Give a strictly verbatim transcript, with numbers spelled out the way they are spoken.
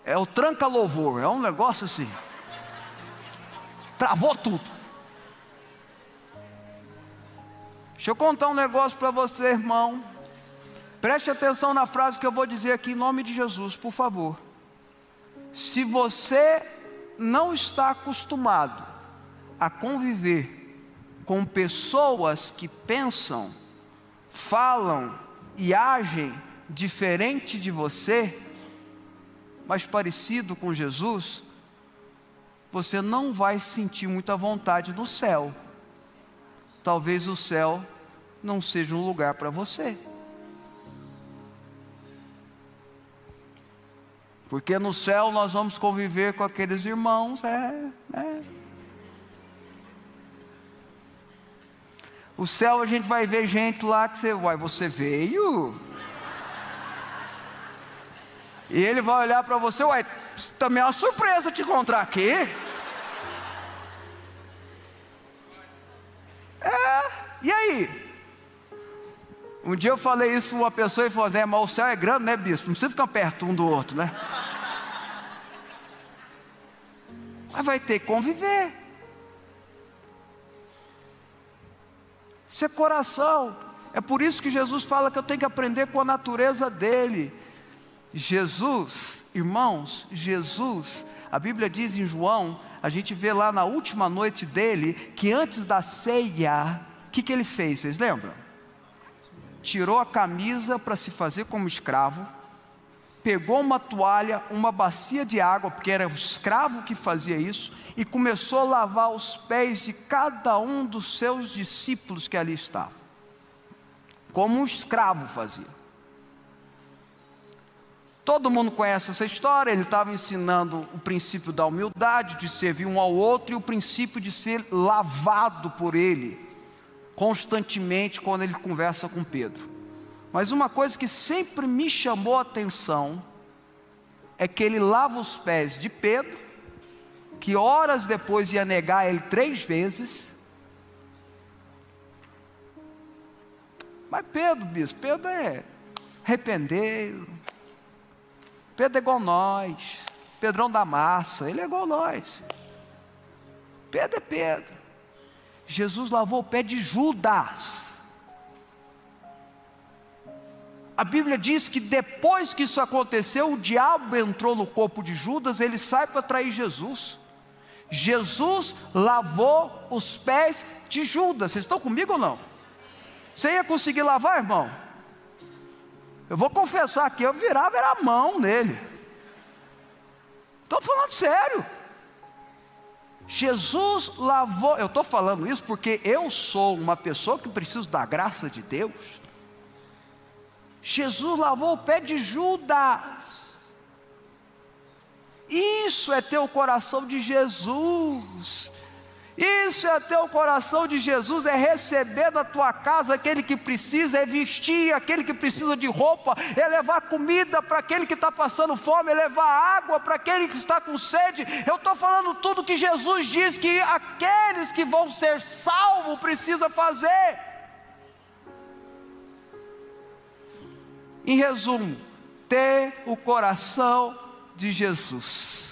é o tranca-louvor, é um negócio assim, travou tudo. Deixa eu contar um negócio para você, irmão. Preste atenção na frase que eu vou dizer aqui em nome de Jesus, por favor. Se você não está acostumado a conviver com pessoas que pensam, falam e agem diferente de você, mas parecido com Jesus, você não vai sentir muita vontade no céu. Talvez o céu não seja um lugar para você. Porque no céu nós vamos conviver com aqueles irmãos, é, é. O céu a gente vai ver gente lá que você vai, você veio? E ele vai olhar para você, uai, também é uma surpresa te encontrar aqui. É, e aí? Um dia eu falei isso para uma pessoa e falou assim, é, mas o céu é grande, né, bispo? Não precisa ficar perto um do outro, né? Mas vai ter que conviver. Isso é coração. É por isso que Jesus fala que eu tenho que aprender com a natureza dele. Jesus, irmãos, Jesus, a Bíblia diz em João, a gente vê lá na última noite dele, que antes da ceia, o que, que ele fez? Vocês lembram? Tirou a camisa para se fazer como escravo, pegou uma toalha, uma bacia de água, porque era o escravo que fazia isso, e começou a lavar os pés de cada um dos seus discípulos que ali estavam, como um escravo fazia. Todo mundo conhece essa história. Ele estava ensinando o princípio da humildade, de servir um ao outro, e o princípio de ser lavado por ele, constantemente, quando ele conversa com Pedro. Mas uma coisa que sempre me chamou a atenção, é que ele lava os pés de Pedro, que horas depois ia negar ele três vezes. Mas Pedro, bispo, Pedro é arrependeiro, Pedro é igual nós, Pedrão da massa, ele é igual nós. Pedro é Pedro. Jesus lavou o pé de Judas. A Bíblia diz que depois que isso aconteceu, o diabo entrou no corpo de Judas, ele sai para trair Jesus. Jesus lavou os pés de Judas. Vocês estão comigo ou não? Você ia conseguir lavar, irmão? Eu vou confessar aqui, eu virava era a mão nele. Estou falando sério. Jesus lavou, eu estou falando isso porque eu sou uma pessoa que preciso da graça de Deus. Jesus lavou o pé de Judas. Isso é ter o coração de Jesus. Isso é ter o coração de Jesus, é receber da tua casa aquele que precisa, é vestir aquele que precisa de roupa, é levar comida para aquele que está passando fome, é levar água para aquele que está com sede. Eu estou falando tudo que Jesus diz que aqueles que vão ser salvos precisam fazer. Em resumo, ter o coração de Jesus.